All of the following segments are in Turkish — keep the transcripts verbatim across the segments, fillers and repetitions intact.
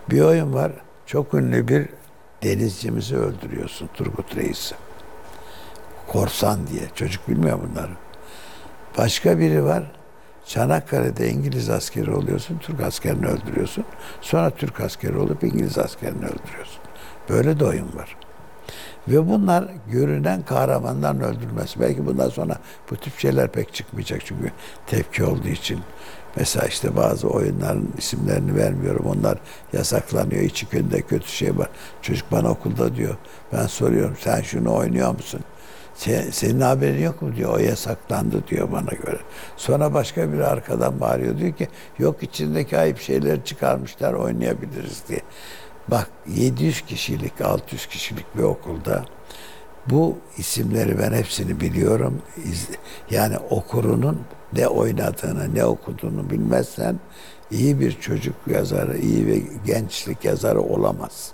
Bir oyun var. Çok ünlü bir denizcimizi öldürüyorsun. Turgut Reis'i. Korsan diye. Çocuk bilmiyor bunları. Başka biri var. Çanakkale'de İngiliz askeri oluyorsun. Türk askerini öldürüyorsun. Sonra Türk askeri olup İngiliz askerini öldürüyorsun. Böyle de oyun var. Ve bunlar görünen kahramanların öldürülmesi. Belki bundan sonra bu tip şeyler pek çıkmayacak çünkü tepki olduğu için. Mesela işte bazı oyunların isimlerini vermiyorum. Onlar yasaklanıyor. İçi köyünde kötü şey var. Çocuk bana okulda diyor. Ben soruyorum sen şunu oynuyor musun? Sen, senin haberin yok mu diyor. O yasaklandı diyor bana göre. Sonra başka biri arkadan bağırıyor. Diyor ki yok içindeki ayıp şeyleri çıkarmışlar oynayabiliriz diye. Bak yedi yüz kişilik, altı yüz kişilik bir okulda bu isimleri ben hepsini biliyorum. Yani okurunun ne oynadığını, ne okuduğunu bilmezsen iyi bir çocuk yazarı, iyi bir gençlik yazarı olamaz.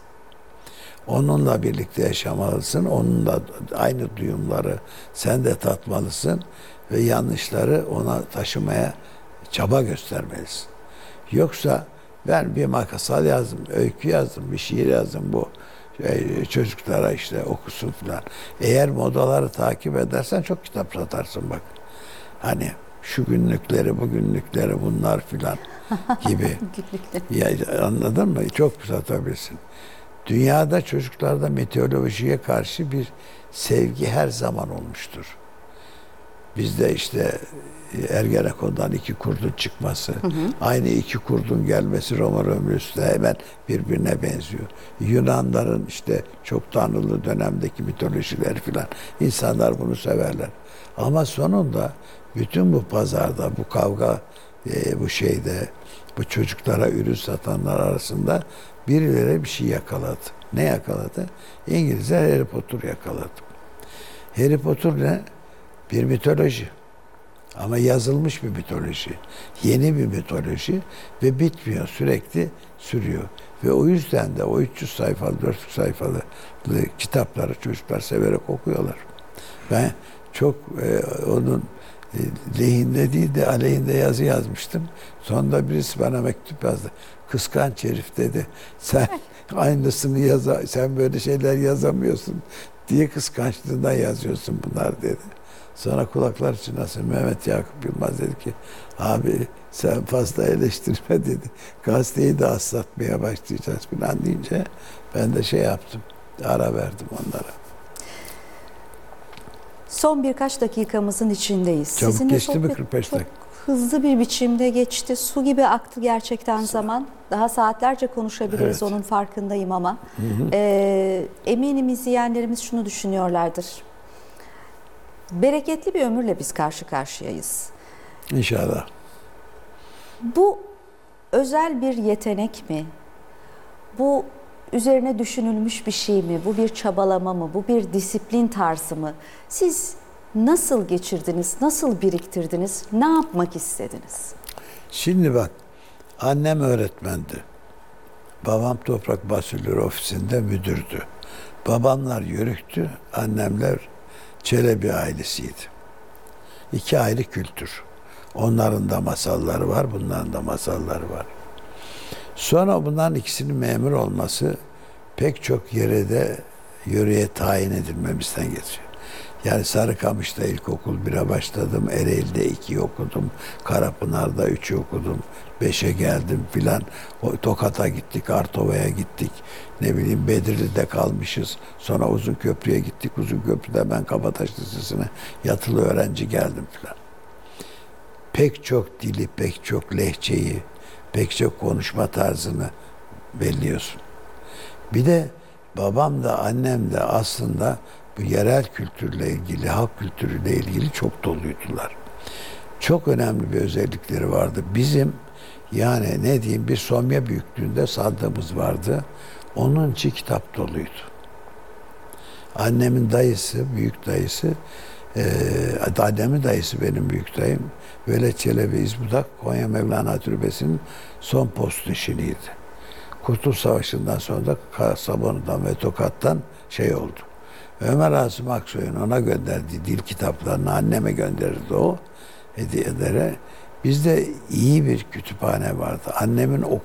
Onunla birlikte yaşamalısın, onunla aynı duyumları sen de tatmalısın ve yanlışları ona taşımaya çaba göstermelisin. Yoksa ben bir makasal yazdım, öykü yazdım, bir şiir yazdım bu çocuklara işte okusun falan. Eğer modaları takip edersen çok kitap satarsın bak. Hani şu günlükleri, bu günlükleri bunlar filan gibi. Ya, anladın mı? Çok satabilirsin. Dünyada çocuklarda meteorolojiye karşı bir sevgi her zaman olmuştur. Bizde işte Ergenekon'dan iki kurdun çıkması, hı hı. aynı iki kurdun gelmesi Roma Romulüs'te hemen birbirine benziyor. Yunanların işte çok tanrılı dönemdeki mitolojileri filan, insanlar bunu severler. Ama sonunda bütün bu pazarda, bu kavga, e, bu şeyde, bu çocuklara ürün satanlar arasında birileri bir şey yakaladı. Ne yakaladı? İngilizler Harry Potter yakaladı. Harry Potter ne? Bir mitoloji. Ama yazılmış bir mitoloji. Yeni bir mitoloji ve bitmiyor. Sürekli sürüyor. Ve o yüzden de o üç yüz sayfalı, dört yüz sayfalı kitapları çocuklar severek okuyorlar. Ben çok e, onun e, lehinde değil de aleyhinde yazı yazmıştım. Sonunda birisi bana mektup yazdı. Kıskanç herif dedi. Sen aynısını yaza, sen böyle şeyler yazamıyorsun diye kıskançlığından yazıyorsun bunlar dedi. Sonra kulaklar çınlasın Mehmet Yakup Yılmaz dedi ki abi sen fazla eleştirme dedi. Gazeteyi de az satmaya başlayacağız falan deyince ben de şey yaptım. Ara verdim onlara. Son birkaç dakikamızın içindeyiz. Çabuk Sizinle geçti mi sohbet kırk beş dakika? Çok hızlı bir biçimde geçti. Su gibi aktı gerçekten zaman. Daha saatlerce konuşabiliriz, evet. Onun farkındayım ama. Hı hı. E, eminim izleyenlerimiz şunu düşünüyorlardır. Bereketli bir ömürle biz karşı karşıyayız. İnşallah. Bu özel bir yetenek mi? Bu üzerine düşünülmüş bir şey mi? Bu bir çabalama mı? Bu bir disiplin tarzı mı? Siz nasıl geçirdiniz? Nasıl biriktirdiniz? Ne yapmak istediniz? Şimdi bak, annem öğretmendi. Babam Toprak Basülür ofisinde müdürdü. Babamlar yörüktü, annemler Çelebi ailesiydi. İki ayrı kültür. Onların da masalları var, bunların da masalları var. Sonra bunların ikisinin memur olması pek çok yere de yöreye tayin edilmemizden geçiyor. Yani Sarıkamış'ta ilkokul bire başladım, Ereğli'de iki okudum, Karapınar'da üç okudum, beşe geldim filan. Tokat'a gittik, Artova'ya gittik, ne bileyim Bedirli'de kalmışız. Sonra Uzunköprü'ye gittik, Uzunköprü'de ben Kabataş Lisesi'ne yatılı öğrenci geldim filan. Pek çok dili, pek çok lehçeyi, pek çok konuşma tarzını belliyorsun. Bir de babam da annem de aslında bu yerel kültürle ilgili, halk kültürüyle ilgili çok doluydular. Çok önemli bir özellikleri vardı. Bizim yani ne diyeyim bir somya büyüklüğünde sandığımız vardı. Onun içi kitap doluydu. Annemin dayısı, büyük dayısı, e, annemin dayısı benim büyük dayım. Veled Çelebi İzbudak, Konya Mevlana Türbesi'nin son post işiniydi. Kurtuluş Savaşı'ndan sonra da Kastamonu'dan ve Tokat'tan şey oldu. Ömer Asım Aksoy'un ona gönderdiği dil kitaplarını anneme gönderirdi o hediyelere. Bizde iyi bir kütüphane vardı. Annemin